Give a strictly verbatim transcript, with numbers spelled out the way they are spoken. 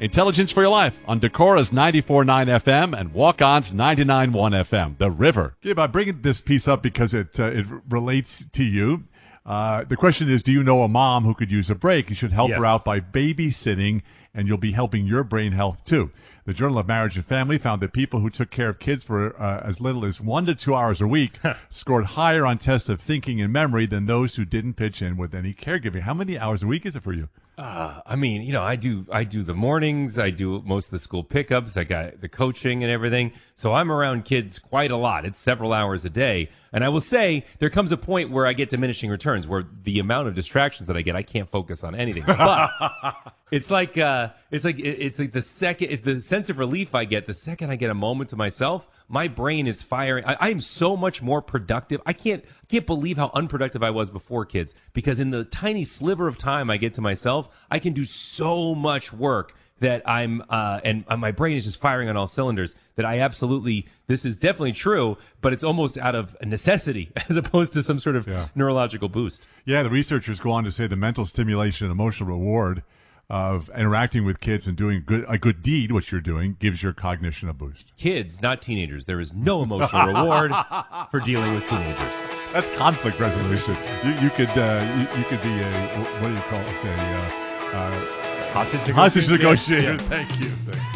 Intelligence for Your Life on Decora's ninety-four point nine F M and Walk-On's ninety-nine point one F M, The River. Yeah, I'm bringing this piece up because it uh, it relates to you. Uh, the question is, do you know a mom who could use a break? You should help Yes. her out by babysitting, and you'll be helping your brain health, too. The Journal of Marriage and Family found that people who took care of kids for uh, as little as one to two hours a week scored higher on tests of thinking and memory than those who didn't pitch in with any caregiving. How many hours a week is it for you? Uh, I mean, you know, I do I do the mornings, I do most of the school pickups, I got the coaching and everything. So I'm around kids quite a lot. It's several hours a day. And I will say there comes a point where I get diminishing returns, where the amount of distractions that I get, I can't focus on anything. But it's like uh, it's like it's like the second it's the sense of relief I get the second I get a moment to myself. My brain is firing. I, I am so much more productive. I can't I can't believe how unproductive I was before kids, because in the tiny sliver of time I get to myself, I can do so much work that I'm uh, and my brain is just firing on all cylinders. That I absolutely this is definitely true, but it's almost out of necessity as opposed to some sort of Yeah. neurological boost. Yeah, the researchers go on to say the mental stimulation and emotional reward of interacting with kids and doing good, a good deed, which you're doing, gives your cognition a boost. Kids, not teenagers. There is no emotional reward for dealing with teenagers. That's conflict resolution. You, you could uh, you, you could be a, what do you call it, a uh, uh, Hostage hostage negotiator? negotiator. Yeah. Thank you. Thank you.